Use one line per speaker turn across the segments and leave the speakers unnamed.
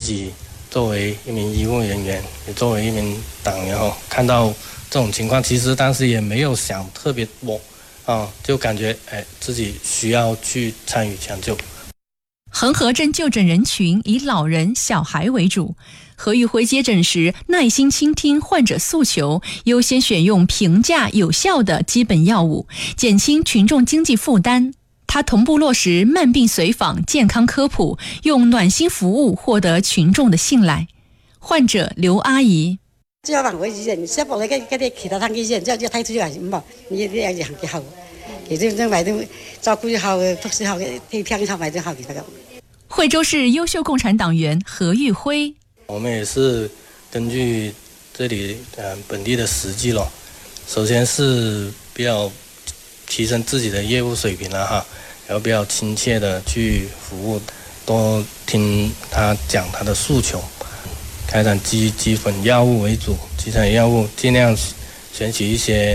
己作为一名医务人员，也作为一名党员看到这种情况，其实当时也没有想特别多就感觉自己需要去参与抢救。
恒河镇就诊人群以老人、小孩为主。何玉辉接诊时耐心倾听患者诉求，优先选用平价有效的基本药物，减轻群众经济负担。他同步落实慢病随访、健康科普，用暖心服务获得群众的信赖。患者刘阿姨：
只要往回醫院，小部你啲其他趟醫院，之後睇出嚟唔好，你啲嘢行幾好，其實真係都照顧好、服侍好、睇病好，買就好嘅。
惠州市优秀共产党员何玉辉：
我们也是根据这里本地的实际咯，首先是比较提升自己的业务水平了然后比较亲切的去服务，多听他讲他的诉求，开展基本药物为主，基本药物尽量选取一些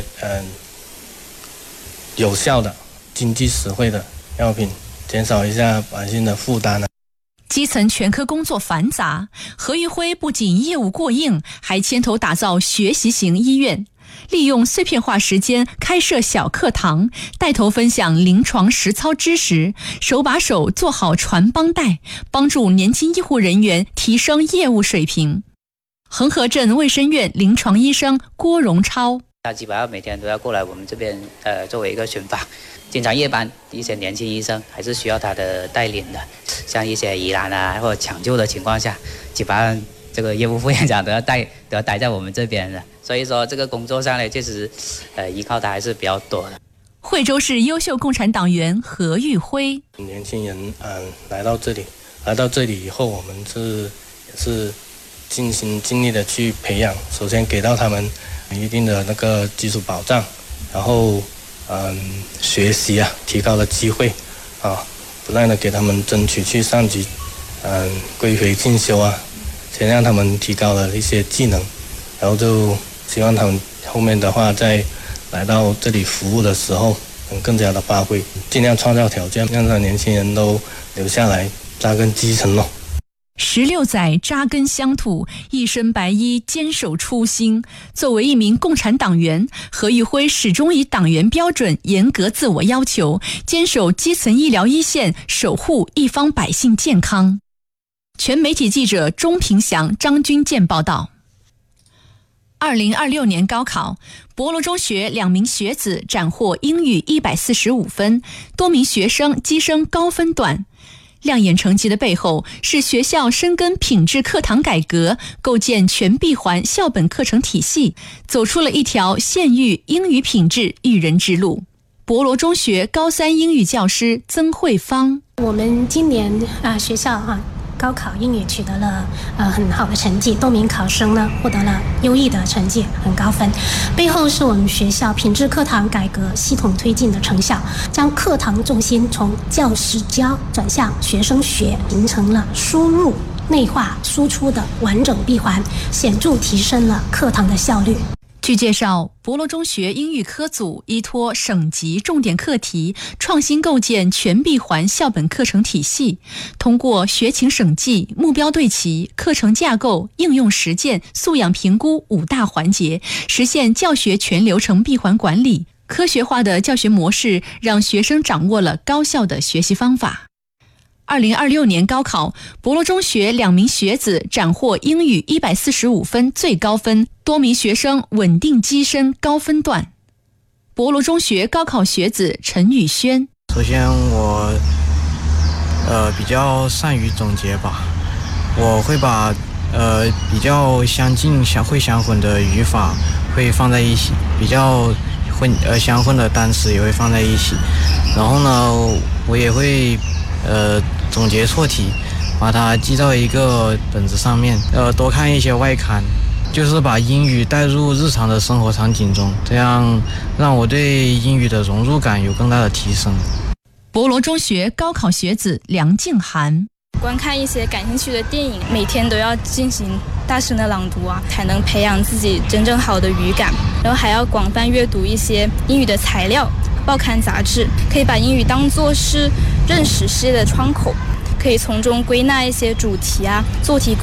有效的、经济实惠的药品，减少一下百姓的负担。
基层全科工作繁杂，何玉辉不仅业务过硬，还牵头打造学习型医院，利用碎片化时间开设小课堂，带头分享临床实操知识，手把手做好传帮带，帮助年轻医护人员提升业务水平。恒河镇卫生院临床医生郭荣超：
他基本上每天都要过来我们这边作为一个巡访，经常夜班一些年轻医生还是需要他的带领的，像一些疑难或者抢救的情况下，基本上这个业务副院长都要待在我们这边的，所以说这个工作上呢，确实依靠他还是比较多的。
惠州市优秀共产党员何玉辉：
年轻人来到这里以后，我们也是尽心尽力的去培养，首先给到他们一定的那个基础保障，然后学习提高了机会不断的给他们争取去上级归回进修先让他们提高了一些技能，然后就希望他们后面的话在来到这里服务的时候能更加的发挥，尽量创造条件，让年轻人都留下来扎根基层咯。
16载扎根乡土，一身白衣坚守初心。作为一名共产党员，何玉辉始终以党员标准严格自我要求，坚守基层医疗一线，守护一方百姓健康。全媒体记者钟平祥、张军健报道。2026年高考，博罗中学2名学子斩获英语145分，多名学生跻身高分段。亮眼成绩的背后，是学校深耕品质课堂改革，构建全闭环校本课程体系，走出了一条县域英语品质育人之路。博罗中学高3英语教师曾慧芳：
我们今年学校高考英语取得了很好的成绩，多名考生呢获得了优异的成绩，很高分。背后是我们学校品质课堂改革系统推进的成效，将课堂重心从教师教转向学生学，形成了输入、内化、输出的完整闭环，显著提升了课堂的效率。
据介绍，博罗中学英语科组依托省级重点课题，创新构建全闭环校本课程体系，通过学情审计、目标对齐、课程架构、应用实践、素养评估5大环节，实现教学全流程闭环管理。科学化的教学模式让学生掌握了高效的学习方法。2026年高考，博罗中学2名学子斩获英语145分最高分，多名学生稳定跻身高分段。博罗中学高考学子陈宇轩：
首先我比较善于总结吧，我会把比较相近会相混的语法会放在一起，比较相混的单词也会放在一起，然后呢我也会总结错题，把它记到一个本子上面，多看一些外刊，就是把英语带入日常的生活场景中，这样让我对英语的融入感有更大的提升。
博罗中学高考学子梁静涵：
观看一些感兴趣的电影，每天都要进行大声的朗读才能培养自己真正好的语感，然后还要广泛阅读一些英语的材料、报刊杂志，可以把英语当作是认识世界的窗口，可以从中归纳一些主题做题